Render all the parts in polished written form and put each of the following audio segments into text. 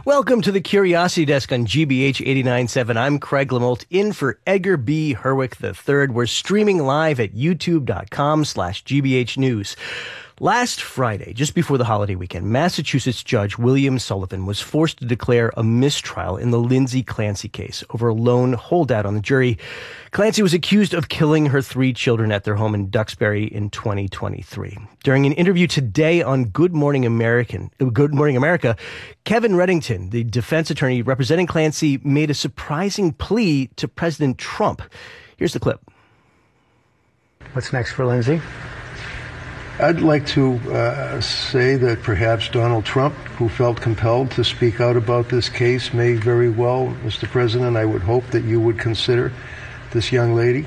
Welcome to the Curiosity Desk on GBH 89.7. I'm Craig Lamolt, in for Edgar B. Herwick III. We're streaming live at youtube.com/GBH News. Last Friday, just before the holiday weekend, Massachusetts Judge William Sullivan was forced to declare a mistrial in the Lindsay Clancy case over a lone holdout on the jury. Clancy was accused of killing her 3 children at their home in Duxbury in 2023. During an interview today on Good Morning America, Kevin Reddington, the defense attorney representing Clancy, made a surprising plea to President Trump. Here's the clip. What's next for Lindsay? I'd like to say that perhaps Donald Trump, who felt compelled to speak out about this case, may very well, Mr. President, I would hope that you would consider this young lady,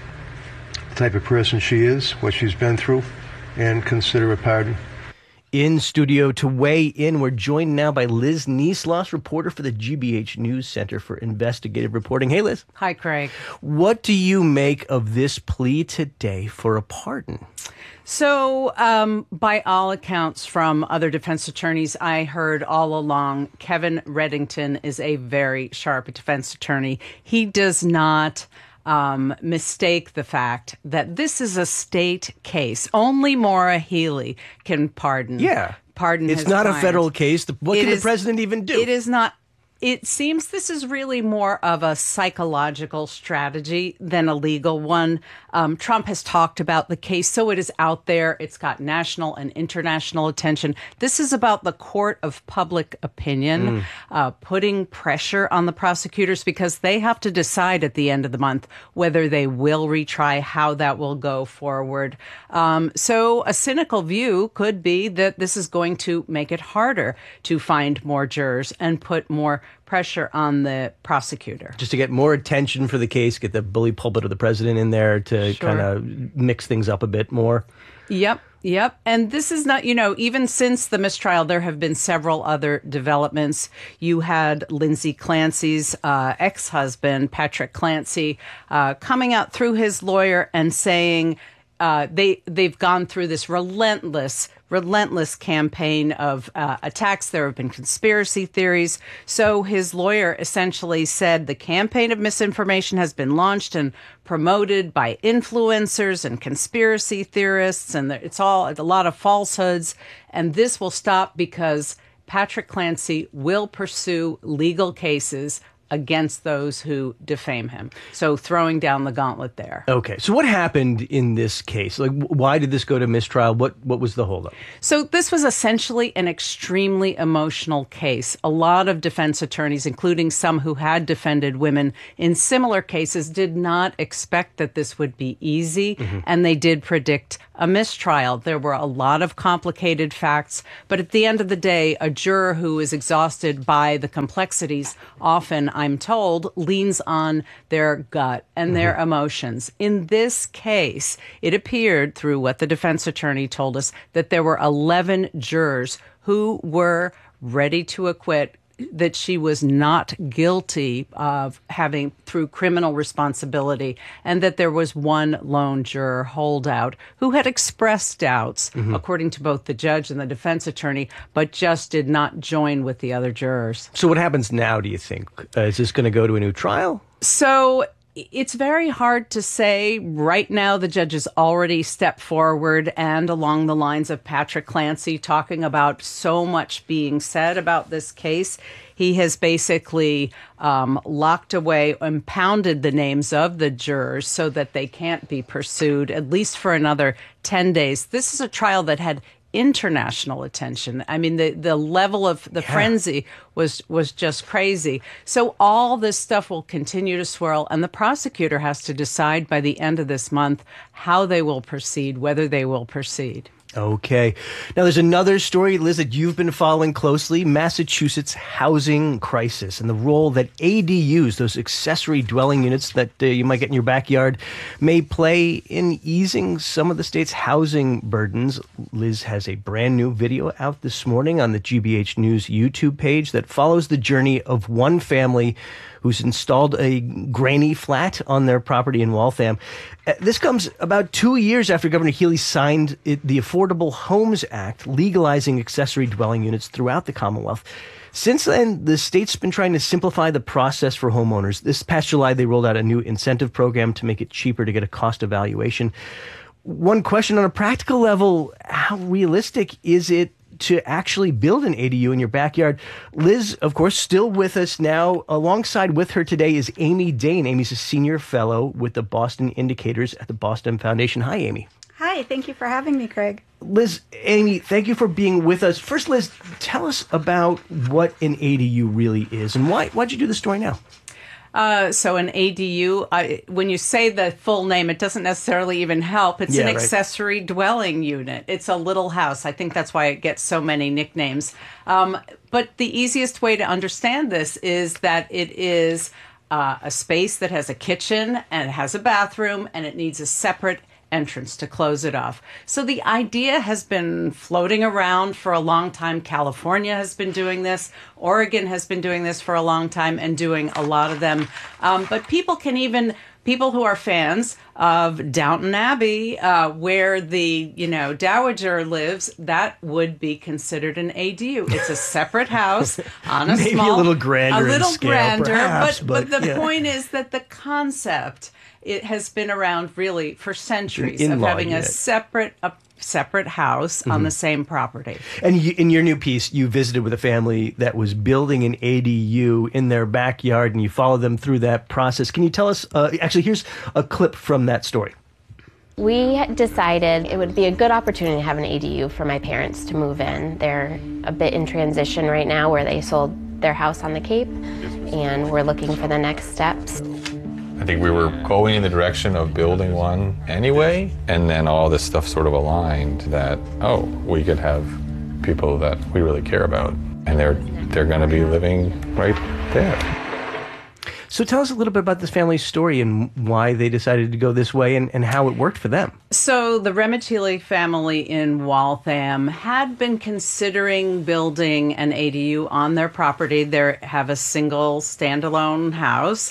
the type of person she is, what she's been through, and consider a pardon. In studio to weigh in, we're joined now by Liz Neesloss, reporter for the GBH News Center for Investigative Reporting. Hey, Liz. Hi, Craig. What do you make of this plea today for a pardon? So, by all accounts from other defense attorneys, I heard all along Kevin Reddington is a very sharp defense attorney. He does not mistake the fact that this is a state case. Only Maura Healey can pardon. Yeah. Pardon It's his not client. a federal case. What can the president even do? It is not. It seems this is really more of a psychological strategy than a legal one. Trump has talked about the case, so it is out there. It's got national and international attention. This is about the court of public opinion, putting pressure on the prosecutors because they have to decide at the end of the month whether they will retry, how that will go forward. So a cynical view could be that this is going to make it harder to find more jurors and put more pressure on the prosecutor. Just to get more attention for the case, get the bully pulpit of the president in there to kind of mix things up a bit more. Yep. And this is not, even since the mistrial, there have been several other developments. You had Lindsay Clancy's ex-husband, Patrick Clancy, coming out through his lawyer and saying they've gone through this relentless campaign of attacks. There have been conspiracy theories. So his lawyer essentially said the campaign of misinformation has been launched and promoted by influencers and conspiracy theorists, and it's all a lot of falsehoods. And this will stop because Patrick Clancy will pursue legal cases against those who defame him. So throwing down the gauntlet there. Okay. So what happened in this case? Like, why did this go to mistrial? What was the holdup? So this was essentially an extremely emotional case. A lot of defense attorneys, including some who had defended women in similar cases, did not expect that this would be easy, and they did predict a mistrial. There were a lot of complicated facts, but at the end of the day, a juror who is exhausted by the complexities often, I'm told, leans on their gut and their emotions. In this case, it appeared through what the defense attorney told us that there were 11 jurors who were ready to acquit, that she was not guilty of having through criminal responsibility, and that there was one lone juror holdout who had expressed doubts, according to both the judge and the defense attorney, but just did not join with the other jurors. So what happens now, do you think? Is this going to go to a new trial? So it's very hard to say. Right now, the judge has already stepped forward and along the lines of Patrick Clancy talking about so much being said about this case. He has basically locked away and pounded the names of the jurors so that they can't be pursued, at least for another 10 days. This is a trial that had international attention. I mean, the level of the frenzy was just crazy. So all this stuff will continue to swirl, and the prosecutor has to decide by the end of this month how they will proceed, whether they will proceed. Okay. Now, there's another story, Liz, that you've been following closely, Massachusetts housing crisis and the role that ADUs, those accessory dwelling units that you might get in your backyard, may play in easing some of the state's housing burdens. Liz has a brand new video out this morning on the GBH News YouTube page that follows the journey of one family who's installed a granny flat on their property in Waltham. This comes about 2 years after Governor Healey signed the Affordable Affordable Homes Act, legalizing accessory dwelling units throughout the Commonwealth. Since then, the state's been trying to simplify the process for homeowners. This past July, they rolled out a new incentive program to make it cheaper to get a cost evaluation. One question on a practical level, how realistic is it to actually build an ADU in your backyard? Liz, of course, still with us now. Alongside with her today is Amy Dane. Amy's a senior fellow with the Boston Indicators at the Boston Foundation. Hi, Amy. Hi, thank you for having me, Craig. Liz, Amy, thank you for being with us. First, Liz, tell us about what an ADU really is and why'd you do the story now? So an ADU, when you say the full name, it doesn't necessarily even help. It's an accessory dwelling unit. It's a little house. I think that's why it gets so many nicknames. But the easiest way to understand this is that it is a space that has a kitchen and it has a bathroom and it needs a separate entrance to close it off. So the idea has been floating around for a long time. California has been doing this. Oregon has been doing this for a long time and doing a lot of them. But people who are fans of Downton Abbey, where the, dowager lives, that would be considered an ADU. It's a separate house on a Maybe a little grander in scale, perhaps, but the point is that the concept, it has been around really for centuries of having a separate house on the same property. And in your new piece, you visited with a family that was building an ADU in their backyard, and you followed them through that process. Can you tell us, actually, here's a clip from that story. We decided it would be a good opportunity to have an ADU for my parents to move in. They're a bit in transition right now where they sold their house on the Cape, and we're looking for the next steps. I think we were going in the direction of building one anyway, and then all this stuff sort of aligned that, we could have people that we really care about, and they're going to be living right there. So tell us a little bit about this family's story and why they decided to go this way and how it worked for them. So the Remitili family in Waltham had been considering building an ADU on their property. They have a single standalone house.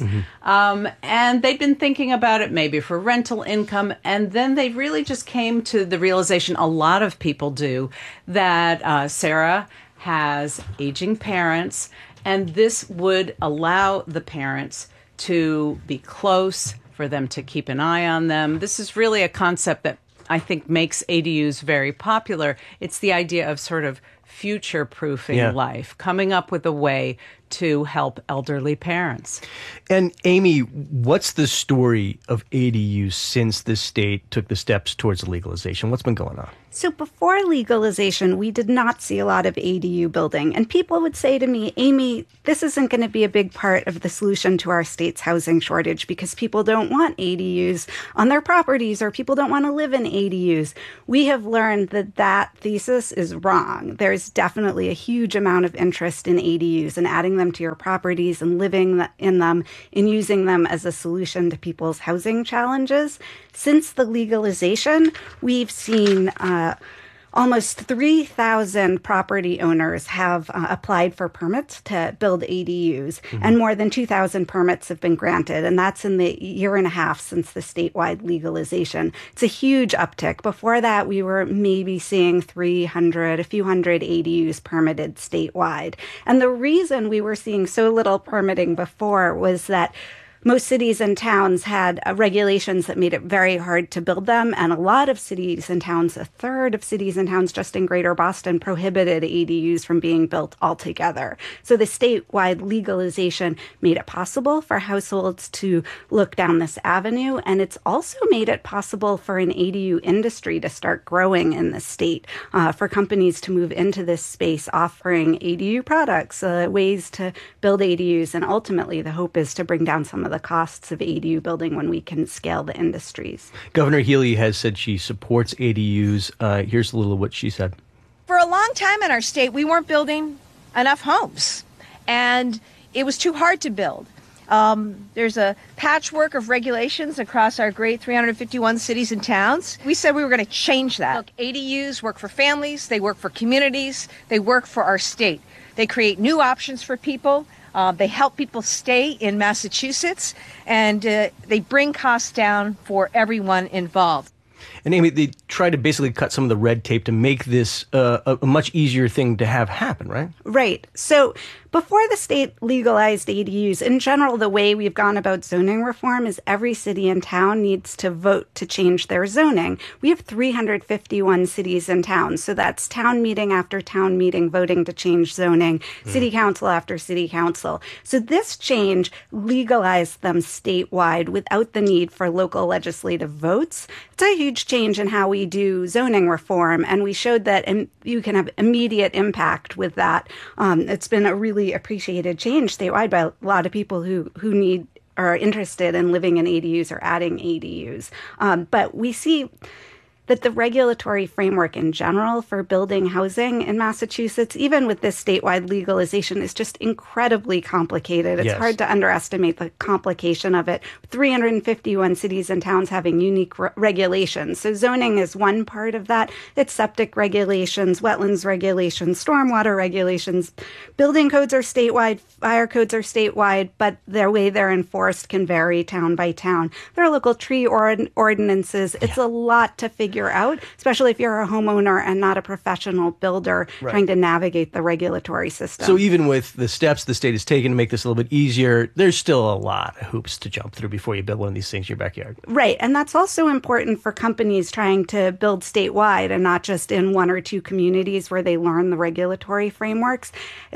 And they'd been thinking about it maybe for rental income. And then they really just came to the realization, a lot of people do, that Sarah has aging parents. And this would allow the parents to be close, for them to keep an eye on them. This is really a concept that I think makes ADUs very popular. It's the idea of sort of future-proofing life, coming up with a way to help elderly parents. And Amy, what's the story of ADUs since the state took the steps towards legalization? What's been going on? So before legalization, we did not see a lot of ADU building. And people would say to me, Amy, this isn't going to be a big part of the solution to our state's housing shortage because people don't want ADUs on their properties or people don't want to live in ADUs. We have learned that that thesis is wrong. There's definitely a huge amount of interest in ADUs and adding them to your properties and living in them and using them as a solution to people's housing challenges. Since the legalization, we've seen almost 3,000 property owners have applied for permits to build ADUs, and more than 2,000 permits have been granted, and that's in the year and a half since the statewide legalization. It's a huge uptick. Before that, we were maybe seeing 300, a few hundred ADUs permitted statewide. And the reason we were seeing so little permitting before was that most cities and towns had regulations that made it very hard to build them, and a lot of cities and towns, a third of cities and towns just in Greater Boston, prohibited ADUs from being built altogether. So the statewide legalization made it possible for households to look down this avenue, and it's also made it possible for an ADU industry to start growing in the state, for companies to move into this space offering ADU products, ways to build ADUs, and ultimately the hope is to bring down some of the costs of ADU building when we can scale the industries. Governor Healy has said she supports ADUs. Here's a little of what she said. For a long time in our state, we weren't building enough homes, and it was too hard to build. There's a patchwork of regulations across our great 351 cities and towns. We said we were going to change that. Look, ADUs work for families, they work for communities, they work for our state. They create new options for people. They help people stay in Massachusetts, and they bring costs down for everyone involved. And Amy, they try to basically cut some of the red tape to make this a much easier thing to have happen, right? Right. So before the state legalized ADUs, in general, the way we've gone about zoning reform is every city and town needs to vote to change their zoning. We have 351 cities and towns. So that's town meeting after town meeting voting to change zoning, city council after city council. So this change legalized them statewide without the need for local legislative votes. It's a huge change in how we do zoning reform, and we showed that you can have immediate impact with that. It's been a really appreciated change statewide by a lot of people who are interested in living in ADUs or adding ADUs. But we see that the regulatory framework in general for building housing in Massachusetts, even with this statewide legalization, is just incredibly complicated. It's hard to underestimate the complication of it. 351 cities and towns having unique regulations. So zoning is one part of that. It's septic regulations, wetlands regulations, stormwater regulations. Building codes are statewide, fire codes are statewide, but the way they're enforced can vary town by town. There are local tree ordinances. It's a lot to figure out, especially if you're a homeowner and not a professional builder trying to navigate the regulatory system. So even with the steps the state has taken to make this a little bit easier, there's still a lot of hoops to jump through before you build one of these things in your backyard. Right. And that's also important for companies trying to build statewide and not just in one or two communities where they learn the regulatory frameworks.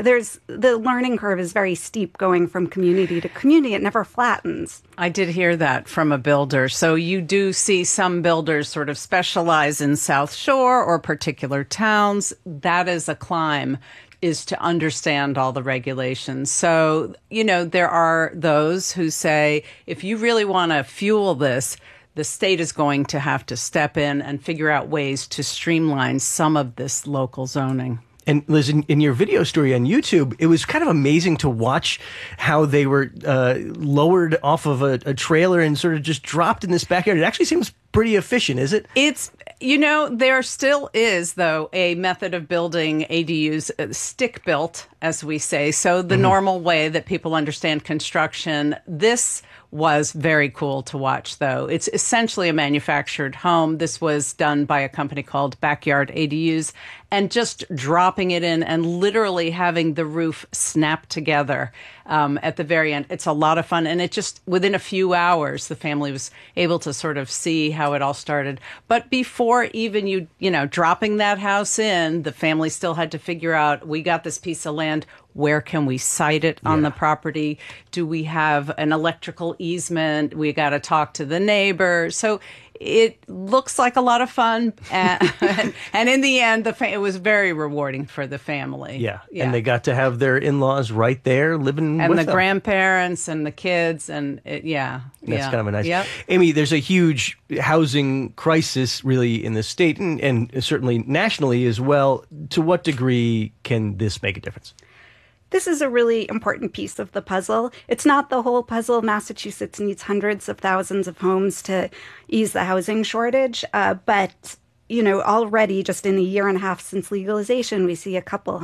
The learning curve is very steep going from community to community. It never flattens. I did hear that from a builder. So you do see some builders sort of specialize in South Shore or particular towns. That is a climb, is to understand all the regulations. So, there are those who say, if you really want to fuel this, the state is going to have to step in and figure out ways to streamline some of this local zoning. And Liz, in your video story on YouTube, it was kind of amazing to watch how they were lowered off of a trailer and sort of just dropped in this backyard. It actually seems pretty efficient, is it? It's, there still is, though, a method of building ADUs, stick built, as we say. So the normal way that people understand construction. This was very cool to watch, though. It's essentially a manufactured home. This was done by a company called Backyard ADUs, and just dropping it in and literally having the roof snap together at the very end. It's a lot of fun. And it just, within a few hours, the family was able to sort of see how it all started. But before even dropping that house in, the family still had to figure out, we got this piece of land. Where can we site it on the property? Do we have an electrical easement? We got to talk to the neighbor. So it looks like a lot of fun. And in the end, it was very rewarding for the family. Yeah. And they got to have their in-laws right there living with them. And the grandparents and the kids. And That's kind of a nice. Yep. Amy, there's a huge housing crisis really in the state and certainly nationally as well. To what degree can this make a difference? This is a really important piece of the puzzle. It's not the whole puzzle. Massachusetts needs hundreds of thousands of homes to ease the housing shortage. But, already just in a year and a half since legalization, we see a couple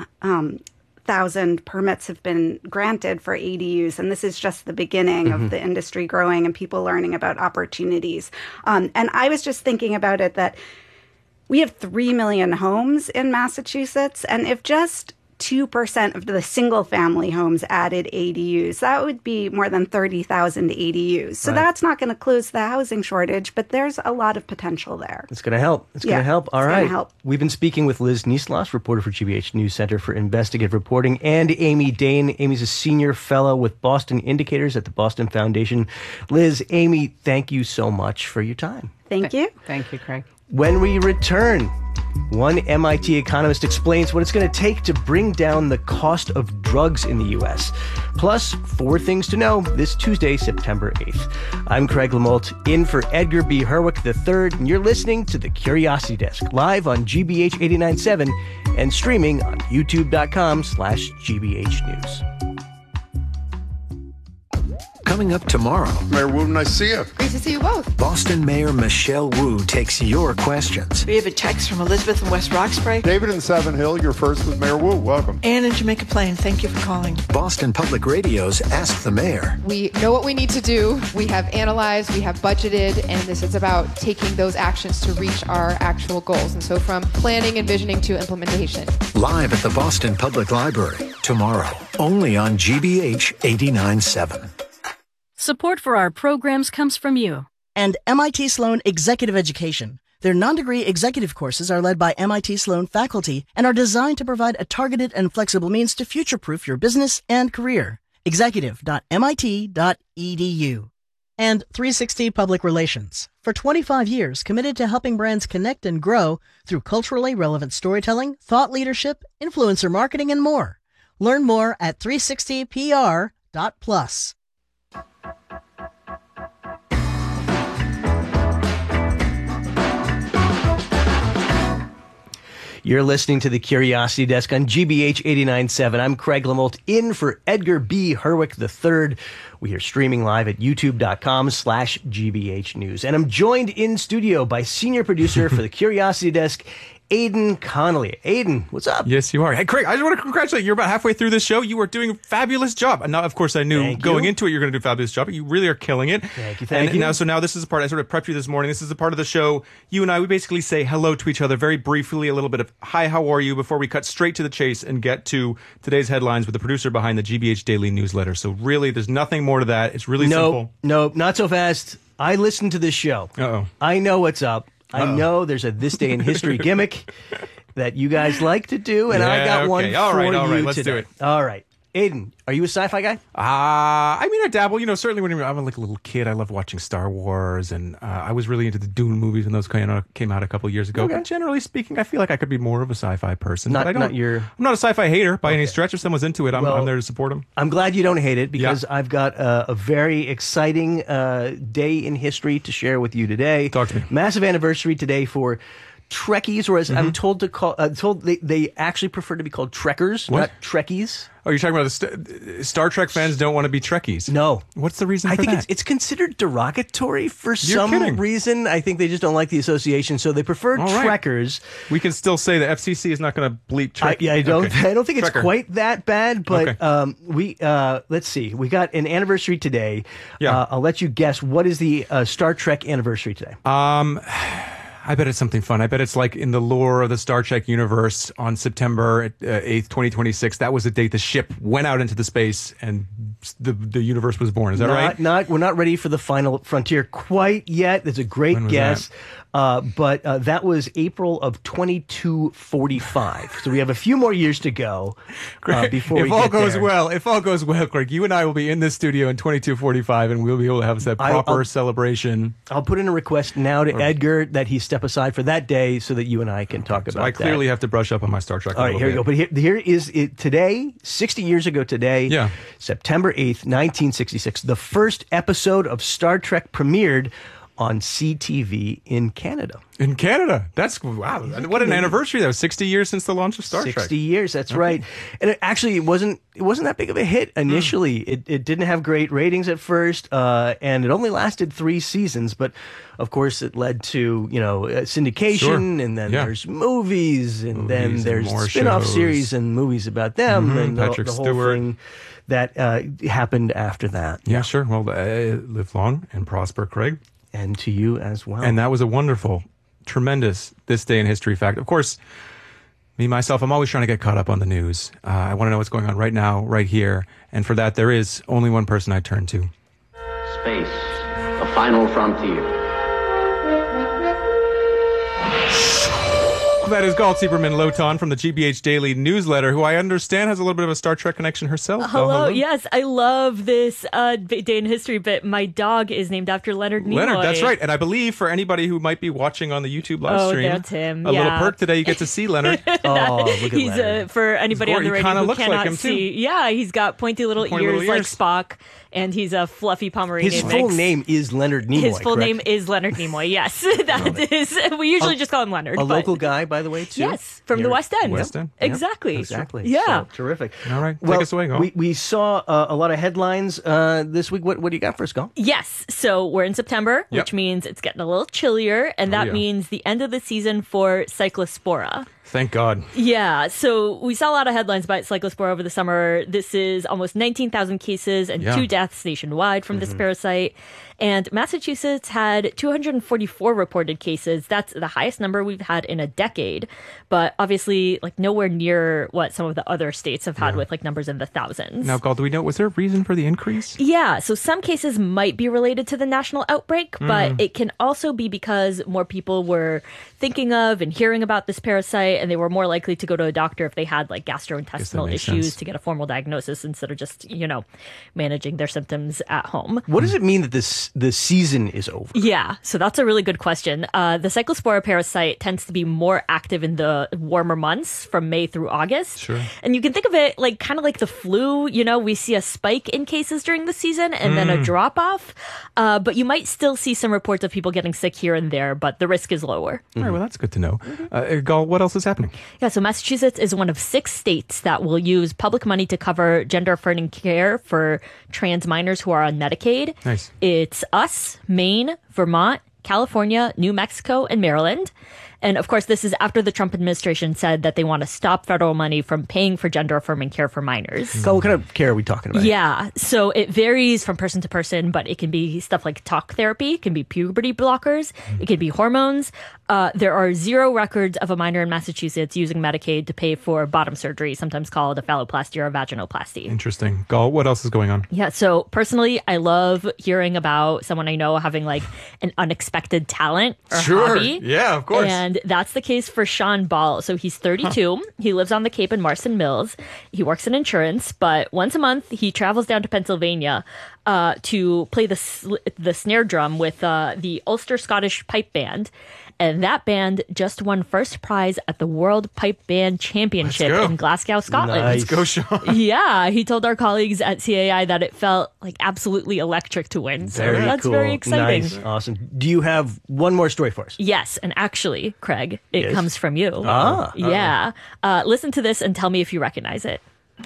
thousand permits have been granted for ADUs. And this is just the beginning of the industry growing and people learning about opportunities. And I was just thinking about it that we have 3 million homes in Massachusetts. And if just 2% of the single-family homes added ADUs, that would be more than 30,000 ADUs. So that's not going to close the housing shortage, but there's a lot of potential there. It's going to help. It's going to help. All right. We've been speaking with Liz Niesloss, reporter for GBH News Center for Investigative Reporting, and Amy Dane. Amy's a senior fellow with Boston Indicators at the Boston Foundation. Liz, Amy, thank you so much for your time. Thank you. Thank you, Craig. When we return, one MIT economist explains what it's going to take to bring down the cost of drugs in the U.S. Plus, 4 things to know this Tuesday, September 8th. I'm Craig Lamolt, in for Edgar B. Herwick III, and you're listening to The Curiosity Desk, live on GBH 89.7 and streaming on youtube.com/GBH News. Coming up tomorrow. Mayor Wu, nice to see you. Great to see you both. Boston Mayor Michelle Wu takes your questions. We have a text from Elizabeth in West Roxbury. David in Savin Hill, you're first with Mayor Wu. Welcome. Anne in Jamaica Plain, thank you for calling. Boston Public Radio's Ask the Mayor. We know what we need to do. We have analyzed, we have budgeted, and this is about taking those actions to reach our actual goals. And so from planning and visioning to implementation. Live at the Boston Public Library tomorrow, only on GBH 89.7. Support for our programs comes from you. And MIT Sloan Executive Education. Their non-degree executive courses are led by MIT Sloan faculty and are designed to provide a targeted and flexible means to future-proof your business and career. Executive.mit.edu. And 360 Public Relations. For 25 years, committed to helping brands connect and grow through culturally relevant storytelling, thought leadership, influencer marketing, and more. Learn more at 360pr.plus. You're listening to the Curiosity Desk on GBH 89.7. I'm Craig Lamolt, in for Edgar B. Herwick III. We are streaming live at youtube.com/GBH News. And I'm joined in studio by senior producer for the Curiosity Desk, Aidan Connolly. Aidan, what's up? Yes, you are. Hey, Craig, I just want to congratulate you. You're about halfway through this show. You are doing a fabulous job. And now, of course, I knew going into it you're going to do a fabulous job, but you really are killing it. Thank you, thank you. Now this is the part, I sort of prepped you this morning. This is the part of the show, you and I, we basically say hello to each other very briefly, a little bit of, hi, how are you, before we cut straight to the chase and get to today's headlines with the producer behind the GBH Daily newsletter. So really, there's nothing more to that. It's really simple. No, not so fast. I listen to this show. Uh-oh. I know what's up. I know there's a This Day in History gimmick that you guys like to do, and I got one for you let's today. do it. All right. Aidan, are you a sci-fi guy? I mean, I dabble. Certainly when I'm like a little kid, I love watching Star Wars, and I was really into the Dune movies when those came out a couple of years ago. Okay. But generally speaking, I feel like I could be more of a sci-fi person. I'm not a sci-fi hater by any stretch. If someone's into it, I'm there to support them. I'm glad you don't hate it, because I've got a very exciting day in history to share with you today. Talk to me. Massive anniversary today for Trekkies, or as I'm told to call, they actually prefer to be called Trekkers, not Trekkies. Oh, you're talking about the Star Trek fans don't want to be Trekkies. No. What's the reason for that? I think that? it's considered derogatory for some reason. I think they just don't like the association, so they prefer Trekkers. We can still say the FCC is not going to bleep Trek. I don't think it's quite that bad, but let's see. We got an anniversary today. Yeah. I'll let you guess. What is the Star Trek anniversary today? I bet it's something fun. I bet it's like in the lore of the Star Trek universe on September 8th, 2026. That was the date the ship went out into the space and the universe was born. Is that right? We're not ready for the final frontier quite yet. That's a great guess. But that was April of 2245. So we have a few more years to go before we get there. If all goes well, Craig, you and I will be in this studio in 2245, and we'll be able to have that proper celebration. I'll put in a request now to Edgar that he step aside for that day so that you and I can talk about that. I clearly have to brush up on my Star Trek. All right, here we go. But here is it today, 60 years ago today, September 8th, 1966, the first episode of Star Trek premiered on CTV in Canada. In Canada? That's, wow. What an anniversary. That was 60 years since the launch of Star Trek. 60 years, that's right. And it wasn't that big of a hit initially. It didn't have great ratings at first, and it only lasted 3 seasons, but of course it led to, syndication, and then there's movies, and then there's spin-off series and movies about them, and Patrick the whole Stewart. thing that happened after that. Yeah, sure. Well, live long and prosper, Craig. And to you as well. And that was a wonderful, tremendous This Day in History fact. Of course, me, myself, I'm always trying to get caught up on the news. I want to know what's going on right now, right here. And for that, there is only one person I turn to. Space, the final frontier. That is Galt Sieberman Lotan from the GBH Daily newsletter, who I understand has a little bit of a Star Trek connection herself. Hello. Yes, I love this day in history bit. My dog is named after Leonard Nimoy. Leonard, that's right. And I believe for anybody who might be watching on the YouTube live stream, that's him. A little perk today, you get to see Leonard. Look at He's Leonard. For anybody on the radio who looks cannot like him see. too. Yeah, he's got pointy little ears like Spock. and he's a fluffy Pomeranian His full name is Leonard Nimoy. His full correct? name is Leonard Nimoy. Yes, that is. We usually just call him Leonard. A but local guy, by the way, too. Yes, from the West End. West End. Exactly. Exactly. Yeah. So, terrific. All right. Take Well, us away, Gall. we saw a lot of headlines this week. What do you got for us, Gall? Yes. So we're in September, which means it's getting a little chillier, and that means the end of the season for Cyclospora. Thank God. Yeah, so we saw a lot of headlines about Cyclospora over the summer. This is almost 19,000 cases and 2 deaths nationwide from this parasite. And Massachusetts had 244 reported cases. That's the highest number we've had in a decade. But obviously, like, nowhere near what some of the other states have had with, like, numbers in the thousands. Now, Gall, do we know, was there a reason for the increase? Yeah, so some cases might be related to the national outbreak, but it can also be because more people were thinking of and hearing about this parasite, and they were more likely to go to a doctor if they had, like, gastrointestinal issues to get a formal diagnosis instead of just, managing their symptoms at home. What does it mean that the season is over? Yeah, so that's a really good question. The Cyclospora parasite tends to be more active in the warmer months from May through August. Sure. And you can think of it like kind of like the flu. We see a spike in cases during the season and then a drop off. But you might still see some reports of people getting sick here and there, but the risk is lower. All right, well, that's good to know. Gall, what else is happening? Yeah, so Massachusetts is one of 6 states that will use public money to cover gender-affirming care for trans minors who are on Medicaid. Nice. It's us, Maine, Vermont, California, New Mexico, and Maryland. And of course, this is after the Trump administration said that they want to stop federal money from paying for gender-affirming care for minors. So what kind of care are we talking about? Yeah, so it varies from person to person, but it can be stuff like talk therapy, it can be puberty blockers, it can be hormones. There are 0 records of a minor in Massachusetts using Medicaid to pay for bottom surgery, sometimes called a phalloplasty or a vaginoplasty. Interesting. Gall, what else is going on? Yeah, so personally, I love hearing about someone I know having like an unexpected talent or hobby. Yeah, of course. And that's the case for Sean Ball. So he's 32. He lives on the Cape in Marston Mills. He works in insurance, but once a month he travels down to Pennsylvania to play the snare drum with the Ulster Scottish Pipe Band. And that band just won first prize at the World Pipe Band Championship in Glasgow, Scotland. Nice. Let's go, Sean. Yeah, he told our colleagues at CAI that it felt like absolutely electric to win. So that's cool. very exciting. Nice. Awesome. Do you have one more story for us? Yes, and actually, Craig, it comes from you. Ah. Yeah. Listen to this and tell me if you recognize it.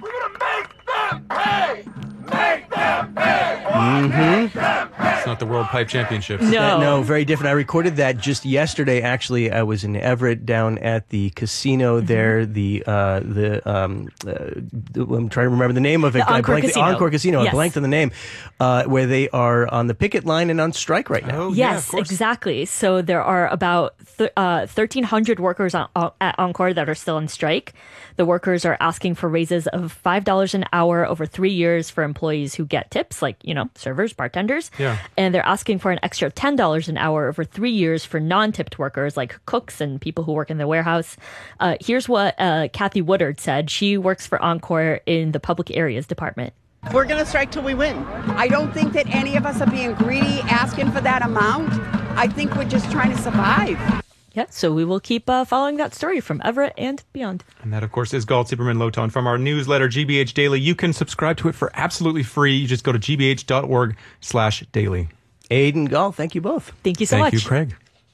It's not the World Pipe Championships. No, very different. I recorded that just yesterday. Actually, I was in Everett down at the casino there. I'm trying to remember the name of it. The Encore Casino. The Encore Casino. Yes. I blanked on the name. Where they are on the picket line and on strike right now. Oh, Yes, yeah, of course. exactly. So there are about 1,300 workers at Encore that are still on strike. The workers are asking for raises of $5 an hour over 3 years for employees who get tips, like, servers, bartenders. Yeah. And they're asking for an extra $10 an hour over 3 years for non-tipped workers, like cooks and people who work in the warehouse. Here's what Kathy Woodard said. She works for Encore in the public areas department. We're going to strike till we win. I don't think that any of us are being greedy, asking for that amount. I think we're just trying to survive. Yeah, so we will keep following that story from Everett and beyond. And that, of course, is Gall Zieberman-Loton from our newsletter, GBH Daily. You can subscribe to it for absolutely free. You just go to gbh.org/daily. Aidan, Gall, thank you both. Thank you so much. Thank you, Craig.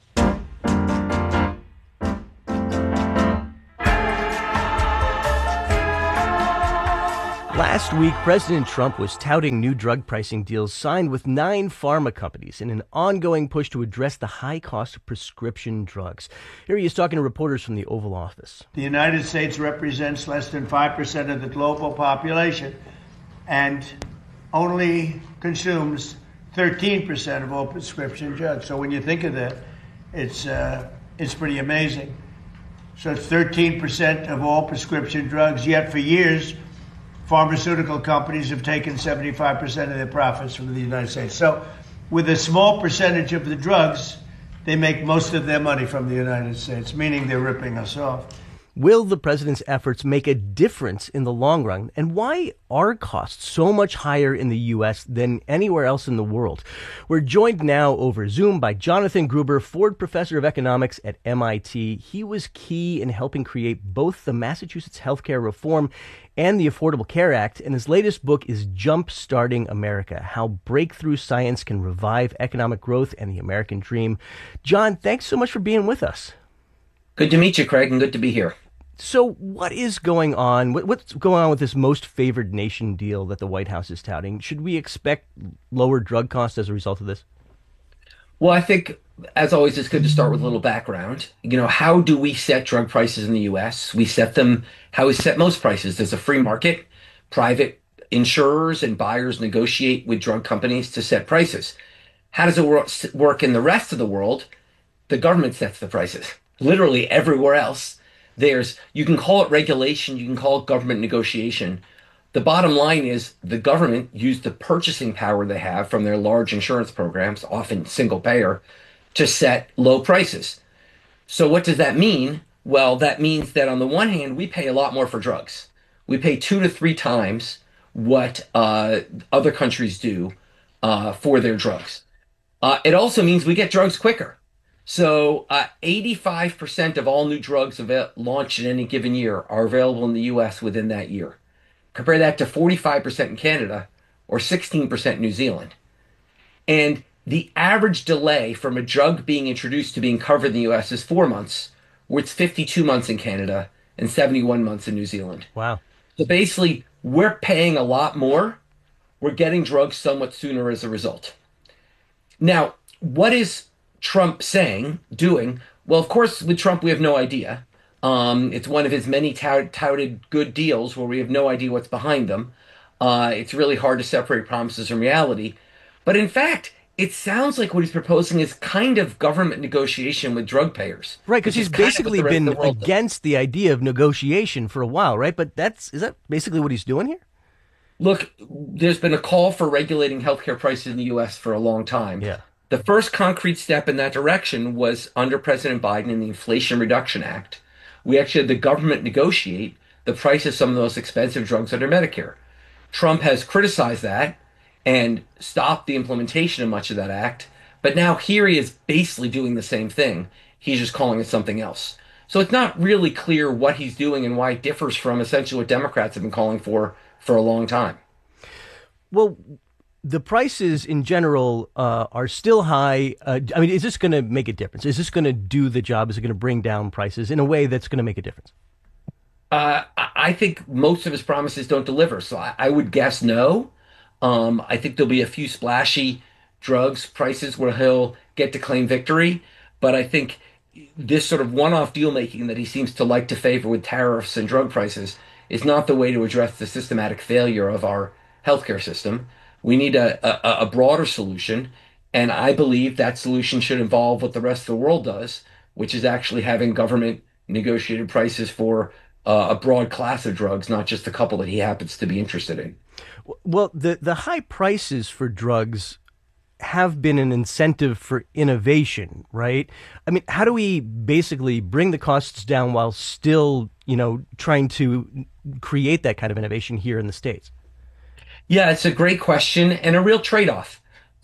Last week, President Trump was touting new drug pricing deals signed with 9 pharma companies in an ongoing push to address the high cost of prescription drugs. Here he is talking to reporters from the Oval Office. The United States represents less than 5% of the global population and only consumes 13% of all prescription drugs. So when you think of that, it's pretty amazing. So it's 13% of all prescription drugs, yet for years, pharmaceutical companies have taken 75% of their profits from the United States. So with a small percentage of the drugs, they make most of their money from the United States, meaning they're ripping us off. Will the president's efforts make a difference in the long run? And why are costs so much higher in the U.S. than anywhere else in the world? We're joined now over Zoom by Jonathan Gruber, Ford Professor of Economics at MIT. He was key in helping create both the Massachusetts Healthcare Reform and the Affordable Care Act, and his latest book is Jump Starting America, How Breakthrough Science Can Revive Economic Growth and the American Dream. John, thanks so much for being with us. Good to meet you, Craig, and good to be here. So what is going on? What's going on with this most favored nation deal that the White House is touting? Should we expect lower drug costs as a result of this? Well, I think, as always, it's good to start with a little background. How do we set drug prices in the U.S.? We set them how we set most prices. There's a free market. Private insurers and buyers negotiate with drug companies to set prices. How does it work in the rest of the world? The government sets the prices. Literally everywhere else. You can call it regulation, you can call it government negotiation. The bottom line is the government used the purchasing power they have from their large insurance programs, often single payer, to set low prices. So what does that mean? Well, that means that on the one hand, we pay a lot more for drugs. We pay 2 to 3 times what other countries do for their drugs. It also means we get drugs quicker. So 85% of all new drugs launched in any given year are available in the U.S. within that year. Compare that to 45% in Canada or 16% in New Zealand. And the average delay from a drug being introduced to being covered in the U.S. is 4 months, where it's 52 months in Canada and 71 months in New Zealand. Wow. So basically, we're paying a lot more. We're getting drugs somewhat sooner as a result. Now, what is Trump doing? Well, of course, with Trump, we have no idea. It's one of his many touted good deals where we have no idea what's behind them. It's really hard to separate promises from reality. But in fact, it sounds like what he's proposing is kind of government negotiation with drug payers. Right, because he's basically been against the idea of negotiation for a while, right? But is that basically what he's doing here? Look, there's been a call for regulating healthcare prices in the U.S. for a long time. Yeah. The first concrete step in that direction was under President Biden in the Inflation Reduction Act. We actually had the government negotiate the price of some of the most expensive drugs under Medicare. Trump has criticized that and stopped the implementation of much of that act. But now here he is basically doing the same thing. He's just calling it something else. So it's not really clear what he's doing and why it differs from essentially what Democrats have been calling for a long time. Well, the prices in general are still high. Is this going to make a difference? Is this going to do the job? Is it going to bring down prices in a way that's going to make a difference? I think most of his promises don't deliver. So I would guess no. I think there'll be a few splashy drugs prices where he'll get to claim victory. But I think this sort of one-off deal making that he seems to like to favor with tariffs and drug prices is not the way to address the systematic failure of our healthcare system. We need a broader solution, and I believe that solution should involve what the rest of the world does, which is actually having government negotiated prices for a broad class of drugs, not just a couple that he happens to be interested in. Well, the high prices for drugs have been an incentive for innovation, right? I mean, how do we basically bring the costs down while still, trying to create that kind of innovation here in the States? Yeah, it's a great question and a real trade-off.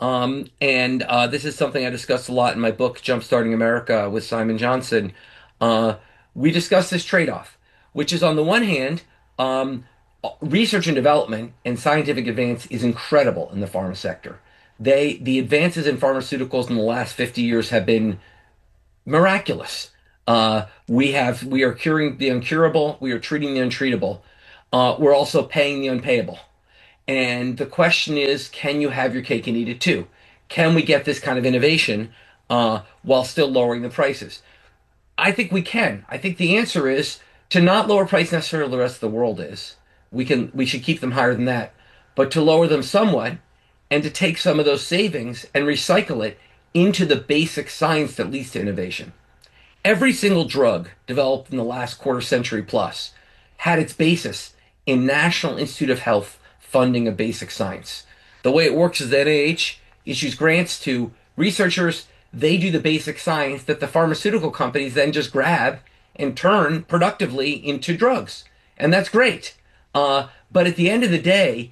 This is something I discussed a lot in my book, Jumpstarting America with Simon Johnson. We discuss this trade-off, which is on the one hand, research and development and scientific advance is incredible in the pharma sector. The advances in pharmaceuticals in the last 50 years have been miraculous. We are curing the incurable. We are treating the untreatable. We're also paying the unpayable. And the question is, can you have your cake and eat it too? Can we get this kind of innovation while still lowering the prices? I think we can. I think the answer is to not lower price necessarily the rest of the world is. We should keep them higher than that, but to lower them somewhat and to take some of those savings and recycle it into the basic science that leads to innovation. Every single drug developed in the last quarter century plus had its basis in National Institute of Health funding of basic science. The way it works is that NIH issues grants to researchers. They do the basic science that the pharmaceutical companies then just grab and turn productively into drugs. And that's great. But at the end of the day,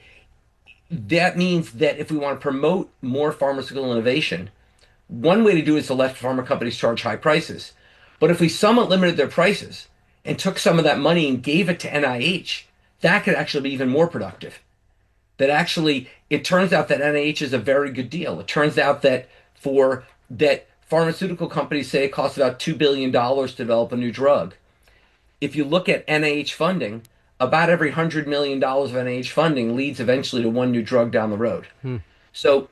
that means that if we want to promote more pharmaceutical innovation, one way to do it is to let pharma companies charge high prices. But if we somewhat limited their prices and took some of that money and gave it to NIH, that could actually be even more productive. That actually, it turns out that NIH is a very good deal. It turns out that pharmaceutical companies say it costs about $2 billion to develop a new drug. If you look at NIH funding, about every $100 million of NIH funding leads eventually to one new drug down the road. So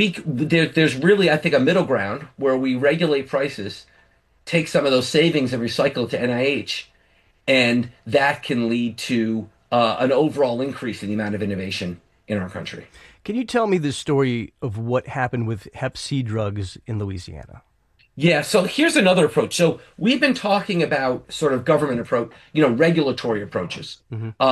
there's really, I think, a middle ground where we regulate prices, take some of those savings and recycle it to NIH, and that can lead to an overall increase in the amount of innovation in our country. Can you tell me the story of what happened with Hep C drugs in Louisiana? Yeah, so here's another approach. So we've been talking about sort of government approach, regulatory approaches.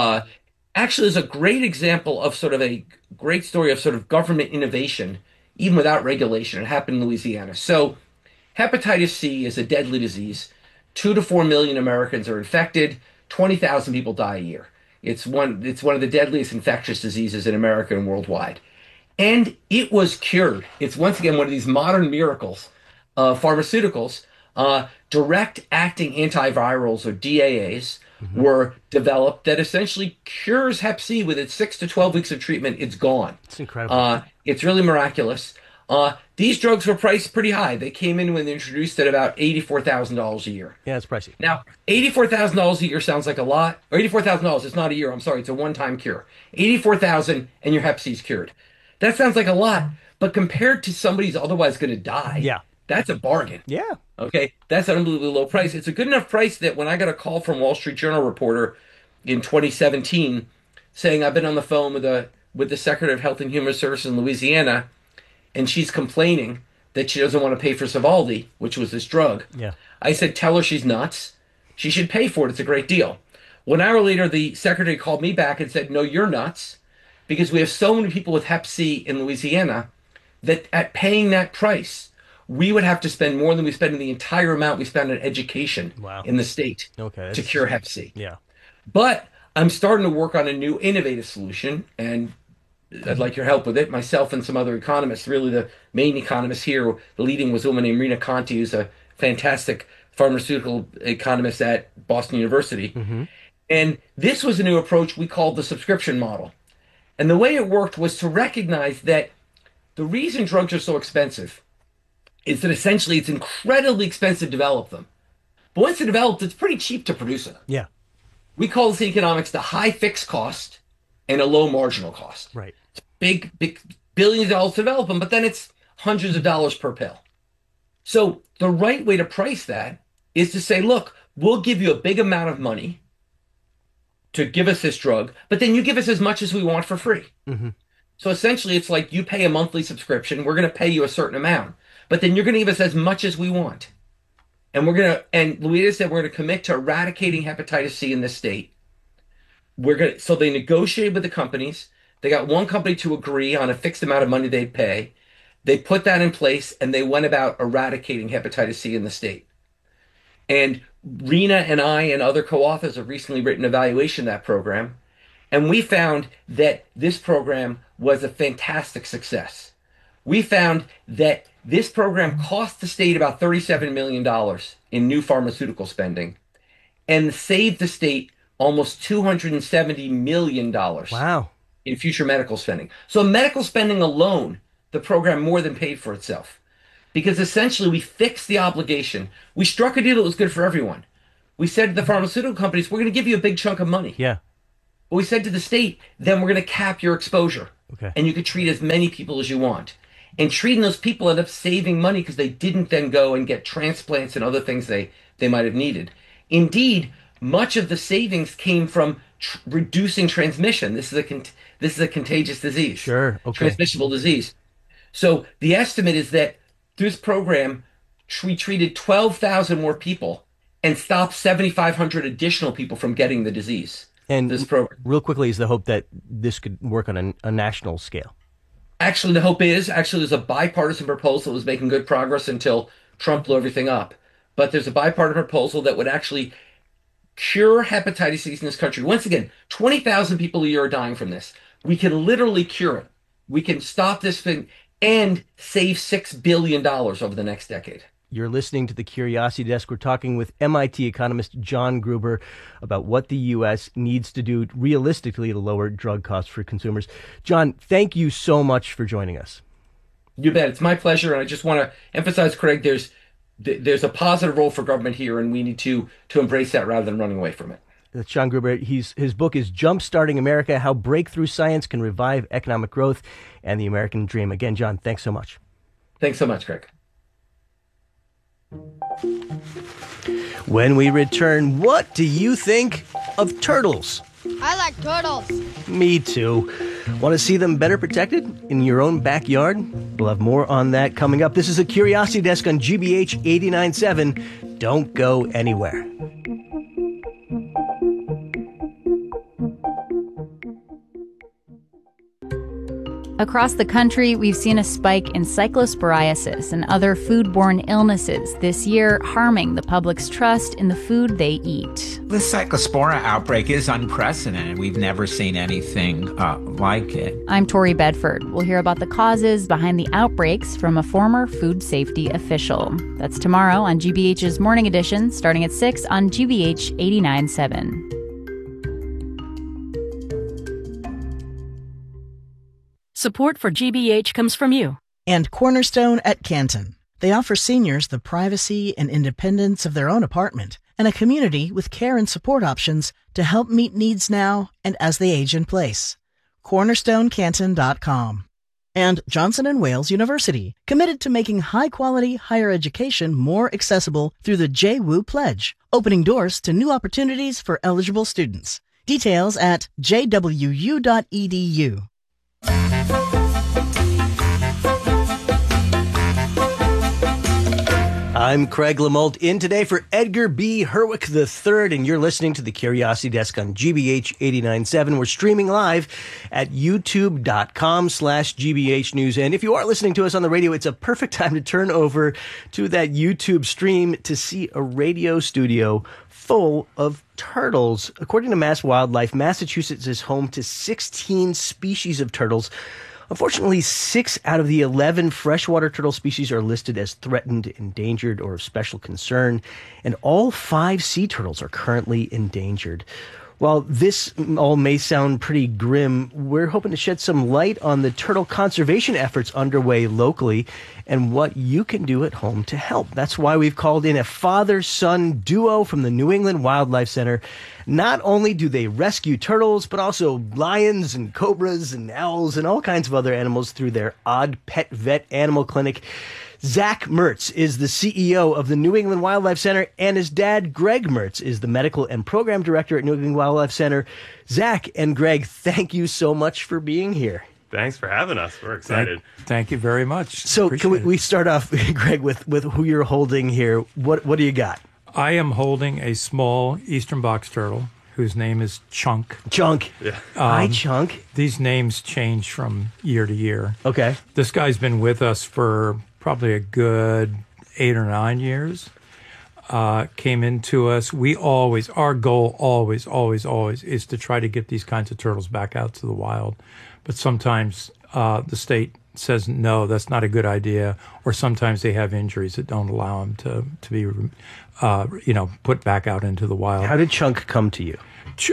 Actually, there's a great example of sort of a great story of sort of government innovation, even without regulation. It happened in Louisiana. So hepatitis C is a deadly disease. 2 to 4 million Americans are infected. 20,000 people die a year. It's one of the deadliest infectious diseases in America and worldwide. And it was cured. It's once again one of these modern miracles. Pharmaceuticals, direct-acting antivirals, or DAAs, were developed that essentially cures Hep C with its 6 to 12 weeks of treatment. It's gone. It's incredible. It's really miraculous. These drugs were priced pretty high. They came in when they introduced at about $84,000 a year. Yeah, it's pricey. Now, $84,000 a year sounds like a lot. Or $84,000, it's not a year. I'm sorry, it's a one-time cure. $84,000 and your Hep C's cured. That sounds like a lot, but compared to somebody who's otherwise going to die, that's a bargain. Yeah. Okay. That's an unbelievably low price. It's a good enough price that when I got a call from Wall Street Journal reporter in 2017 saying I've been on the phone with the Secretary of Health and Human Services in Louisiana, and she's complaining that she doesn't want to pay for Sovaldi, which was this drug. Yeah. I said, tell her she's nuts. She should pay for it. It's a great deal. 1 hour later, the secretary called me back and said, no, you're nuts, because we have so many people with Hep C in Louisiana that at paying that price, we would have to spend more than we spend in the entire amount we spend on education in the state to cure Hep C. Yeah. But I'm starting to work on a new innovative solution, and I'd like your help with it. Myself and some other economists, really the main economist here, the leading was a woman named Rena Conti, who's a fantastic pharmaceutical economist at Boston University. And this was a new approach we called the subscription model. And the way it worked was to recognize that the reason drugs are so expensive is that essentially it's incredibly expensive to develop them. But once they're developed, it's pretty cheap to produce them. Yeah. We call this in economics the high fixed cost and a low marginal cost. Right. It's big billions of dollars to develop them, but then it's hundreds of dollars per pill. So the right way to price that is to say, look, we'll give you a big amount of money to give us this drug, but then you give us as much as we want for free. So essentially it's like you pay a monthly subscription, we're going to pay you a certain amount, but then you're going to give us as much as we want. And Louisiana said we're going to commit to eradicating hepatitis C in this state. So they negotiated with the companies. They got one company to agree on a fixed amount of money they'd pay. They put that in place and they went about eradicating hepatitis C in the state. And Rena and I and other co-authors have recently written an evaluation of that program. And we found that this program was a fantastic success. We found that this program cost the state about $37 million in new pharmaceutical spending and saved the state almost $270 million in future medical spending. So medical spending alone, the program more than paid for itself. Because essentially we fixed the obligation. We struck a deal that was good for everyone. We said to the pharmaceutical companies, we're going to give you a big chunk of money. Yeah. But we said to the state, then we're going to cap your exposure. Okay. And you could treat as many people as you want. And treating those people ended up saving money because they didn't then go and get transplants and other things they might have needed. Indeed, much of the savings came from reducing transmission. This is a contagious disease. Sure. Okay. Transmissible disease. So the estimate is that through this program, we treated 12,000 more people and stopped 7,500 additional people from getting the disease. And this program. Real quickly, is the hope that this could work on a national scale? Actually, the hope is, there's a bipartisan proposal that was making good progress until Trump blew everything up. But there's a bipartisan proposal that would actually cure hepatitis C in this country, once again, 20,000 people a year are dying from this. We can literally cure it. We can stop this thing and save $6 billion over the next decade. You're listening to the Curiosity Desk. We're talking with MIT economist John Gruber about what the U.S. needs to do realistically to lower drug costs for consumers. John, thank you so much for joining us. You bet. It's my pleasure. And I just want to emphasize, Craig, there's a positive role for government here, and we need to embrace that rather than running away from it. That's John Gruber. His book is Jumpstarting America, How Breakthrough Science Can Revive Economic Growth and the American Dream. Again, John, thanks so much. Thanks so much, Craig. When we return, what do you think of turtles? I like turtles. Me too. Want to see them better protected in your own backyard? We'll have more on that coming up. This is a Curiosity Desk on GBH 89.7. Don't go anywhere. Across the country, we've seen a spike in cyclosporiasis and other foodborne illnesses this year, harming the public's trust in the food they eat. The Cyclospora outbreak is unprecedented. We've never seen anything like it. I'm Tori Bedford. We'll hear about the causes behind the outbreaks from a former food safety official. That's tomorrow on GBH's Morning Edition, starting at 6 on GBH 89.7. Support for GBH comes from you. And Cornerstone at Canton. They offer seniors the privacy and independence of their own apartment and a community with care and support options to help meet needs now and as they age in place. CornerstoneCanton.com. And Johnson & Wales University, committed to making high-quality higher education more accessible through the JWU Pledge, opening doors to new opportunities for eligible students. Details at jwu.edu. I'm Craig LaMolt, in today for Edgar B. Herwick III, and you're listening to the Curiosity Desk on GBH 89.7. We're streaming live at youtube.com/GBH News. And if you are listening to us on the radio, it's a perfect time to turn over to that YouTube stream to see a radio studio full of turtles. According to Mass Wildlife, Massachusetts is home to 16 species of turtles. Unfortunately, 6 out of the 11 freshwater turtle species are listed as threatened, endangered, or of special concern, and all 5 sea turtles are currently endangered. While this all may sound pretty grim, we're hoping to shed some light on the turtle conservation efforts underway locally and what you can do at home to help. That's why we've called in a father-son duo from the New England Wildlife Center. Not only do they rescue turtles, but also lions and cobras and owls and all kinds of other animals through their Odd Pet Vet Animal Clinic. Zach Mertz is the CEO of the New England Wildlife Center, and his dad, Greg Mertz, is the medical and program director at New England Wildlife Center. Zach and Greg, thank you so much for being here. Thanks for having us. We're excited. Thank you very much. So can we start off, Greg, with who you're holding here? What do you got? I am holding a small eastern box turtle whose name is Chunk. Chunk. Yeah. Hi, Chunk. These names change from year to year. Okay. This guy's been with us for probably a good 8 or 9 years. Came into us. Our goal always is to try to get these kinds of turtles back out to the wild. But sometimes the state says, no, that's not a good idea. Or sometimes they have injuries that don't allow them to be, put back out into the wild. How did Chunk come to you?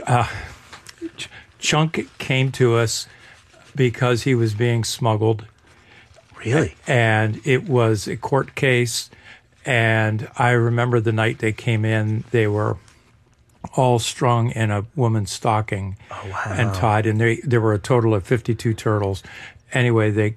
Chunk came to us because he was being smuggled. Really? And it was a court case. And I remember the night they came in, they were all strung in a woman's stocking and tied. And there were a total of 52 turtles. Anyway, they